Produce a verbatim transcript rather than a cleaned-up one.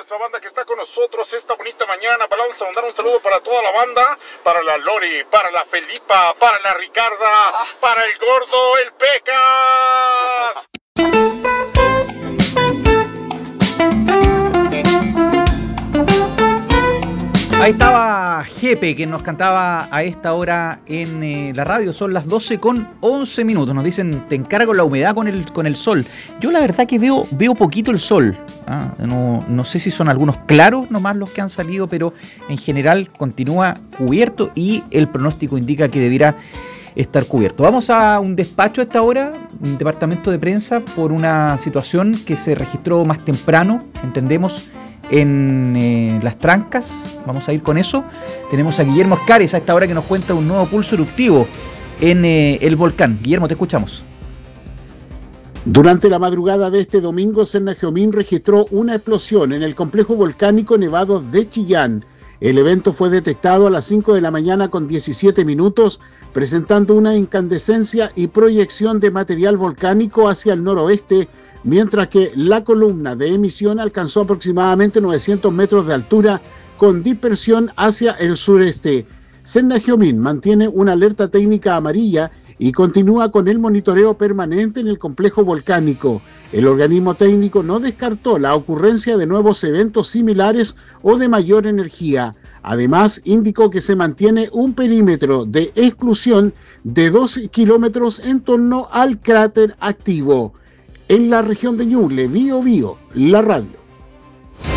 nuestra banda que está con nosotros esta bonita mañana. Vamos a mandar un saludo para toda la banda, para la Lori, para la Felipa, para la Ricarda, para el Gordo, el Pecas. Ahí estaba Jepe, que nos cantaba a esta hora en eh, la radio. Son las doce con once minutos. Nos dicen, te encargo la humedad con el, con el sol. Yo la verdad que veo, veo poquito el sol. ¿ah? No, no sé si son algunos claros nomás los que han salido, pero en general continúa cubierto y el pronóstico indica que deberá estar cubierto. Vamos a un despacho a esta hora, un departamento de prensa, por una situación que se registró más temprano, entendemos, en eh, Las Trancas. Vamos a ir con eso. Tenemos a Guillermo Escares a esta hora que nos cuenta un nuevo pulso eruptivo en eh, el volcán. Guillermo, te escuchamos. Durante la madrugada de este domingo, Cernajeomín registró una explosión en el complejo volcánico Nevado de Chillán. El evento fue detectado a las cinco de la mañana con diecisiete minutos, presentando una incandescencia y proyección de material volcánico hacia el noroeste, mientras que la columna de emisión alcanzó aproximadamente novecientos metros de altura con dispersión hacia el sureste. Cernajeomín mantiene una alerta técnica amarilla y continúa con el monitoreo permanente en el complejo volcánico. El organismo técnico no descartó la ocurrencia de nuevos eventos similares o de mayor energía. Además, indicó que se mantiene un perímetro de exclusión de dos kilómetros en torno al cráter activo. En la región de Ñuble, Bío Bío, la radio.